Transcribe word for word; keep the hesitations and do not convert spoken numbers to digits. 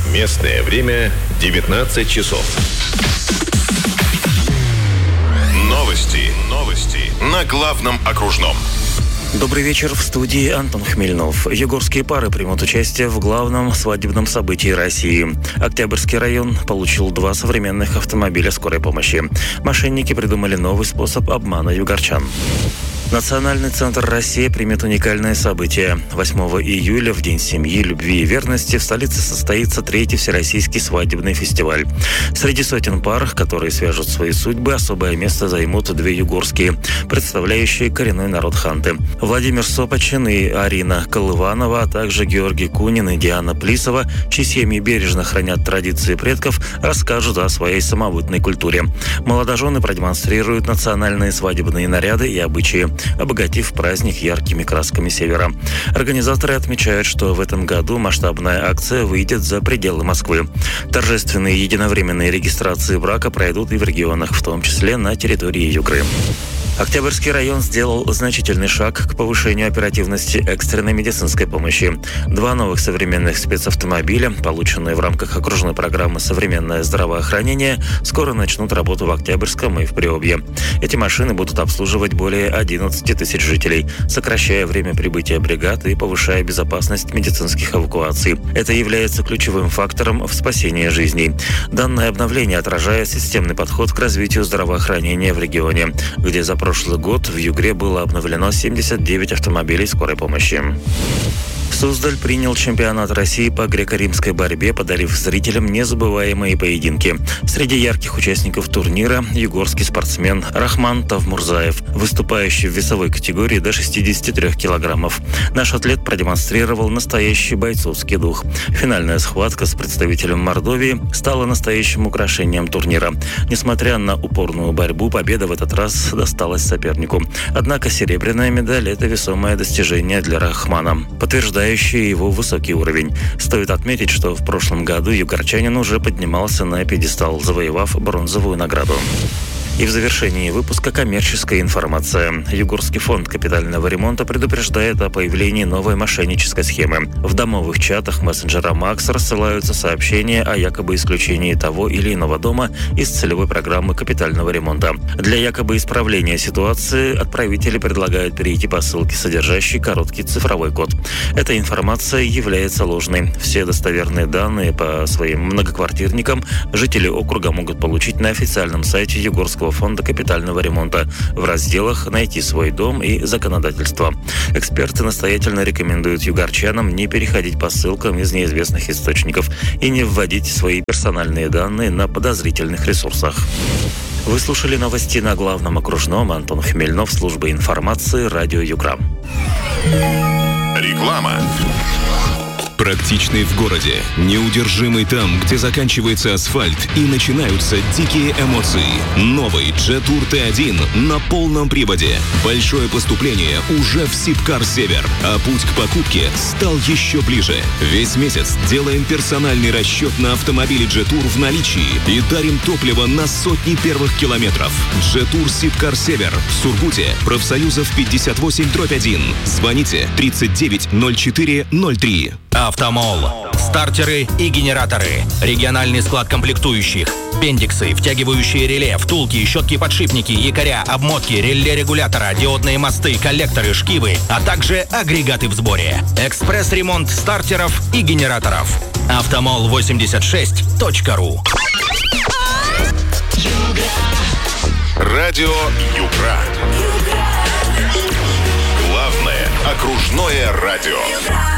Местное время девятнадцать часов. Новости. Новости на главном окружном. Добрый вечер, в студии Антон Хмельнов. Югорские пары примут участие в главном свадебном событии России. Октябрьский район получил два современных автомобиля скорой помощи. Мошенники придумали новый способ обмана югорчан. Национальный центр «Россия» примет уникальное событие. восьмого июля, в День семьи, любви и верности, в столице состоится третий всероссийский свадебный фестиваль. Среди сотен пар, которые свяжут свои судьбы, особое место займут две югорские, представляющие коренной народ ханты. Владимир Сопочин и Арина Колыванова, а также Георгий Кунин и Диана Плисова, чьи семьи бережно хранят традиции предков, расскажут о своей самобытной культуре. Молодожены продемонстрируют национальные свадебные наряды и обычаи, обогатив праздник яркими красками севера. Организаторы отмечают, что в этом году масштабная акция выйдет за пределы Москвы. Торжественные единовременные регистрации брака пройдут и в регионах, в том числе на территории Югры. Октябрьский район сделал значительный шаг к повышению оперативности экстренной медицинской помощи. Два новых современных спецавтомобиля, полученные в рамках окружной программы «Современное здравоохранение», скоро начнут работу в Октябрьском и в Приобье. Эти машины будут обслуживать более одиннадцати тысяч жителей, сокращая время прибытия бригад и повышая безопасность медицинских эвакуаций. Это является ключевым фактором в спасении жизней. Данное обновление отражает системный подход к развитию здравоохранения в регионе, где за прошлый год в Югре было обновлено семьдесят девять автомобилей скорой помощи. Суздаль принял чемпионат России по греко-римской борьбе, подарив зрителям незабываемые поединки. Среди ярких участников турнира югорский спортсмен Рахман Тавмурзаев, выступающий в весовой категории до шестидесяти трёх килограммов. Наш атлет продемонстрировал настоящий бойцовский дух. Финальная схватка с представителем Мордовии стала настоящим украшением турнира. Несмотря на упорную борьбу, победа в этот раз досталась сопернику. Однако серебряная медаль – это весомое достижение для Рахмана, подтверждающее его высокий уровень. Стоит отметить, что в прошлом году югорчанин уже поднимался на пьедестал, завоевав бронзовую награду. И в завершении выпуска коммерческая информация. Югорский фонд капитального ремонта предупреждает о появлении новой мошеннической схемы. В домовых чатах мессенджера Макс рассылаются сообщения о якобы исключении того или иного дома из целевой программы капитального ремонта. Для якобы исправления ситуации отправители предлагают перейти по ссылке, содержащей короткий цифровой код. Эта информация является ложной. Все достоверные данные по своим многоквартирникам жители округа могут получить на официальном сайте Югорского фонда капитального ремонта в разделах «Найти свой дом» и «Законодательство». Эксперты настоятельно рекомендуют югорчанам не переходить по ссылкам из неизвестных источников и не вводить свои персональные данные на подозрительных ресурсах. Вы слушали новости на главном окружном. Антон Хмельнов, служба информации, радио Югра. Реклама. Практичный в городе, неудержимый там, где заканчивается асфальт и начинаются дикие эмоции. Новый Джетур Т один на полном приводе. Большое поступление уже в Сибкар Север, а путь к покупке стал еще ближе. Весь месяц делаем персональный расчет на автомобиле Джетур в наличии и дарим топливо на сотни первых километров. Джетур Сибкар Север в Сургуте, профсоюзов пятьдесят восемь дробь один. Звоните тридцать девять ноль четыре ноль три. Автомол. Стартеры и генераторы. Региональный склад комплектующих. Бендиксы, втягивающие реле, втулки, щетки-подшипники, якоря, обмотки, реле-регулятора, диодные мосты, коллекторы, шкивы, а также агрегаты в сборе. Экспресс-ремонт стартеров и генераторов. автомол восемьдесят шесть точка ру. Радио Югра. Главное окружное радио.